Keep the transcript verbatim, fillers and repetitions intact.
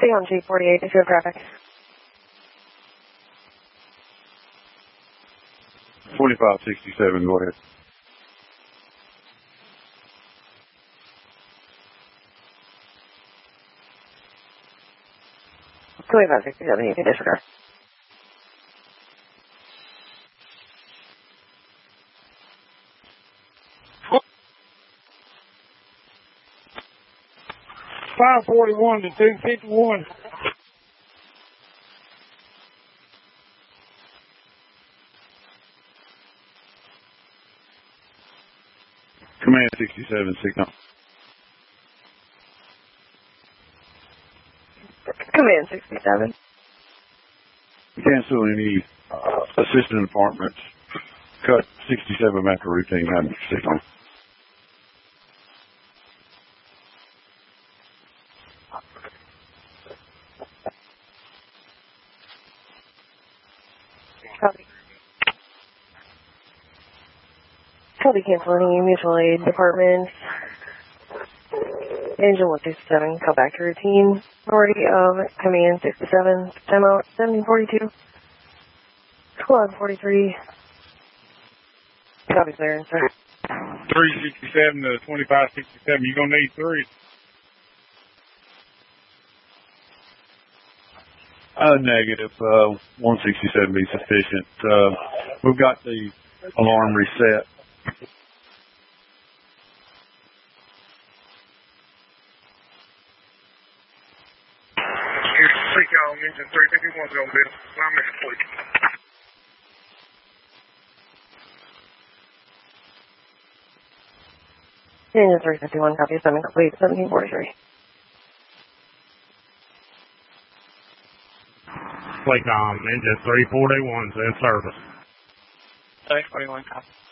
Stay on G forty-eight if you have traffic. twenty-five sixty-seven, go ahead. twenty-five sixty-seven, you can disregard. five forty-one to two fifty-one. Command sixty-seven, signal. Command sixty-seven. Cancel any uh, assistant apartments. Cut sixty-seven after routine, have signal. Copy. Copy, cancel any mutual aid departments. Engine one sixty-seven, call back to routine. Authority of Command sixty-seven, timeout seventeen forty-two. Squad forty-three. Copy, sir. three sixty-seven to twenty-five sixty-seven, you're going to need three. Uh, negative. Uh, one sixty-seven be sufficient. Uh, we've got the alarm reset. Take y'all engine three fifty-one is going to be nine minutes, please. Engine three fifty-one, copy, seven complete, seventeen forty-three. Playcom, engine three forty-one is in service. three forty-one, copy.